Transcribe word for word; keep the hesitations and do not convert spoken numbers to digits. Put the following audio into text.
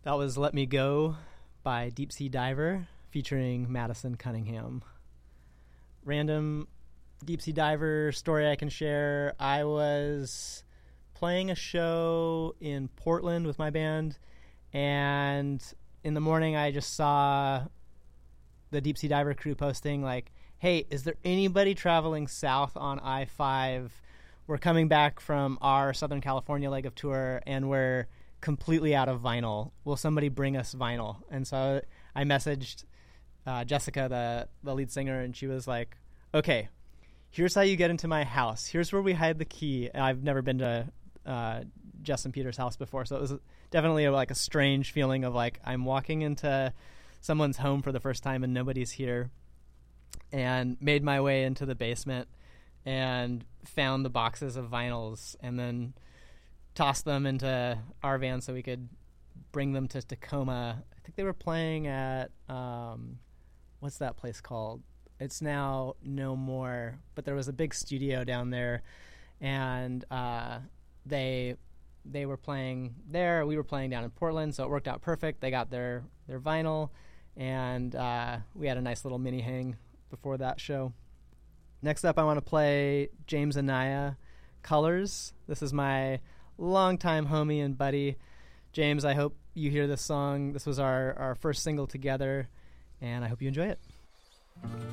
That was Let Me Go by Deep Sea Diver featuring Madison Cunningham. Random Deep Sea Diver story I can share. I was playing a show in Portland with my band, and in the morning I just saw the Deep Sea Diver crew posting like, hey, is there anybody traveling south on I five? We're coming back from our Southern California leg of tour, and we're completely out of vinyl. Will somebody bring us vinyl? And so I messaged uh, Jessica, the, the lead singer, and she was like, okay, here's how you get into my house. Here's where we hide the key. And I've never been to uh, Justin Peters' house before, so it was definitely a, like a strange feeling of like I'm walking into someone's home for the first time and nobody's here, and made my way into the basement and found the boxes of vinyls and then tossed them into our van so we could bring them to Tacoma. I think they were playing at, um, what's that place called? It's now no more, but there was a big studio down there, and uh, they they were playing there. We were playing down in Portland, so it worked out perfect. They got their, their vinyl, and uh, we had a nice little mini hang before that show. Next up, I want to play James Anaya, Colors. This is my longtime homie and buddy. James, I hope you hear this song. This was our, our first single together, and I hope you enjoy it.